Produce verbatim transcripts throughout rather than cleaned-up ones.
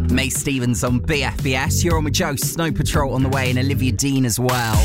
May Stevens on B F B S. You're on with Joe, Snow Patrol on the way, and Olivia Dean as well.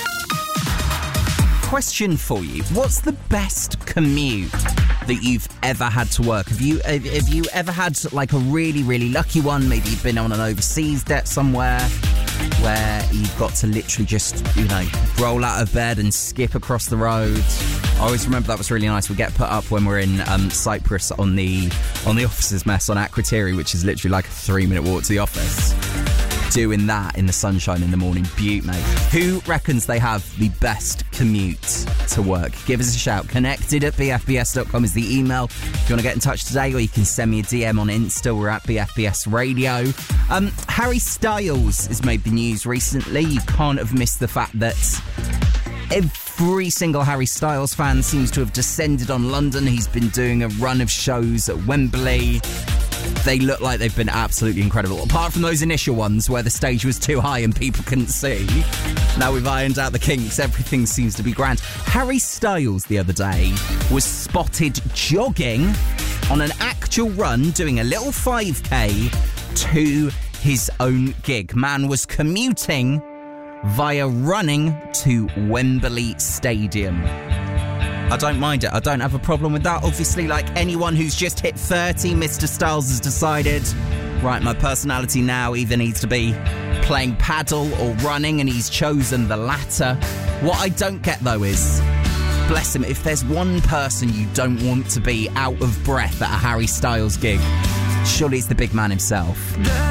Question for you. What's the best commute that you've ever had to work? Have you have, have you ever had like a really, really lucky one? Maybe you've been on an overseas debt somewhere where you've got to literally just, you know, roll out of bed and skip across the road. I always remember that was really nice. We get put up when we're in um, Cyprus on the on the officers' mess on Akrotiri, which is literally like a three-minute walk to the office. Doing that in the sunshine in the morning, beaut, mate. Who reckons they have the best commute to work? Give us a shout. Connected at b f b s dot com is the email if you want to get in touch today, or you can send me a D M on Insta. We're at B F B S Radio. Um, Harry Styles has made the news recently. You can't have missed the fact that every single Harry Styles fan seems to have descended on London. He's been doing a run of shows at Wembley. They look like they've been absolutely incredible. Apart from those initial ones where the stage was too high and people couldn't see. Now we've ironed out the kinks. Everything seems to be grand. Harry Styles the other day was spotted jogging on an actual run, doing a little five K to his own gig. Man was commuting via running to Wembley Stadium. I don't mind it. I don't have a problem with that. Obviously, like anyone who's just hit thirty, Mister Styles has decided, right, my personality now either needs to be playing paddle or running, and he's chosen the latter. What I don't get, though, is, bless him, if there's one person you don't want to be out of breath at a Harry Styles gig, surely it's the big man himself.